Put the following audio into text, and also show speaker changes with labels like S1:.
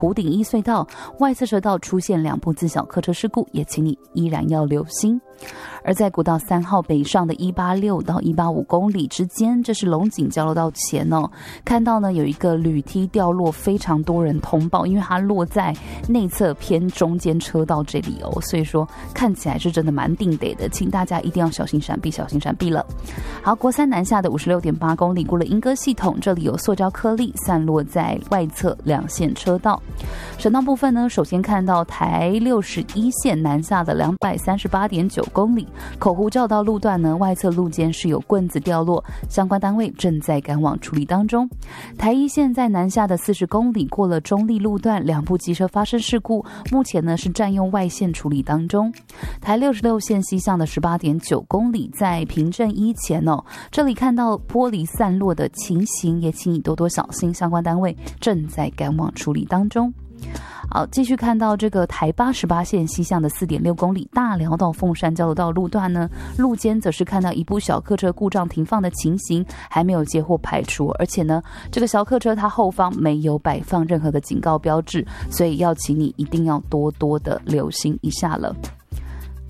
S1: 湖顶一隧道外侧车道出现2部自小客车事故，也请你依然要留心。而在国道3号北上的186到185公里之间，这是龙井交流道前哦，看到呢有一个铝梯掉落，非常多人通报，因为它落在内侧偏中间车道这里哦，所以说看起来是真的蛮定得的，请大家一定要小心闪避，小心闪避了。好，国3南下的56.8公里过了莺歌系统，这里有塑胶颗粒散落在外侧2线车道。省道部分呢，首先看到台61线南下的238.9公里，口湖交道路段呢，外侧路肩是有棍子掉落，相关单位正在赶往处理当中。台1线在南下的40公里过了中立路段，2部机车发生事故，目前呢是占用外线处理当中。台66线西向的18.9公里在平镇1前哦，这里看到玻璃散落的情形，也请你多多小心，相关单位正在赶往处理当中。好，继续看到这个台88线西向的4.6公里大寮到凤山交流道路段呢，路肩则是看到一部小客车故障停放的情形，还没有接获排除，而且呢，这个小客车它后方没有摆放任何的警告标志，所以要请你一定要多多的留心一下了。